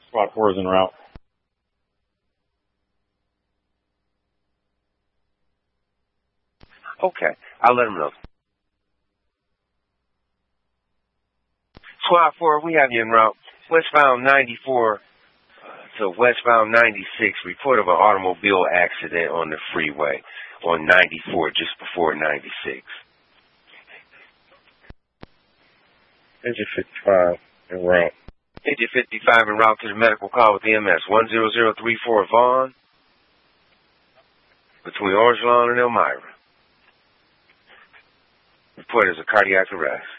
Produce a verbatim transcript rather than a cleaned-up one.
Squad four is en route. Okay, I'll let them know. Squad four, we have you en route. Westbound ninety-four uh, to westbound ninety-six. Report of an automobile accident on the freeway on ninety-four, just before ninety-six. Engine fifty-five en route. Engine fifty-five en route to the medical call with E M S. one zero zero three four Vaughn, between Orange Lawn and Elmira. Report is a cardiac arrest.